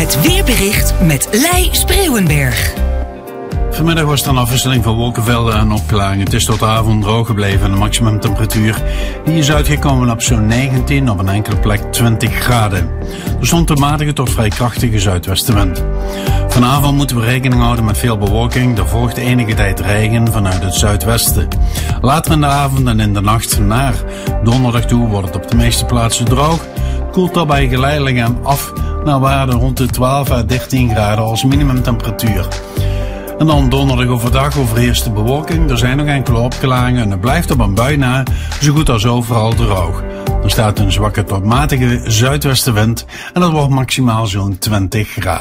Het weerbericht met Lei Spreeuwenberg. Vanmiddag was er een afwisseling van wolkenvelden en opklaringen. Het is tot de avond droog gebleven en de maximumtemperatuur die is uitgekomen op zo'n 19, op een enkele plek 20 graden. Er stond een matige tot vrij krachtige zuidwestenwind. Vanavond moeten we rekening houden met veel bewolking. Er volgt enige tijd regen vanuit het zuidwesten. Later in de avond en in de nacht naar donderdag toe wordt het op de meeste plaatsen droog. Het koelt daarbij geleidelijk aan af naar waarde rond de 12 à 13 graden als minimumtemperatuur. En dan donderdag overdag overheerst de bewolking. Er zijn nog enkele opklaringen en het blijft op een bui na zo goed als overal droog. Er staat een zwakke tot matige zuidwestenwind en dat wordt maximaal zo'n 20 graden.